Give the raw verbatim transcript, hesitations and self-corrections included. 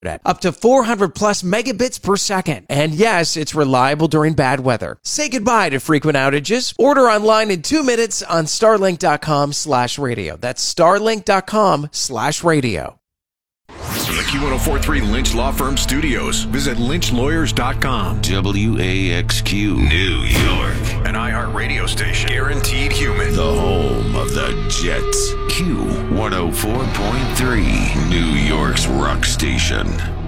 at up to four hundred plus megabits per second. And yes, it's reliable during bad weather. Say goodbye to frequent outages. Order online in two minutes on starlink.com slash radio. That's starlink.com slash radio. From the Q one oh four point three Lynch Law Firm studios, visit lynch lawyers dot com. W A X Q, New York. An iHeart radio station. Guaranteed human. The home of the Jets. Q one oh four point three, New York's rock station.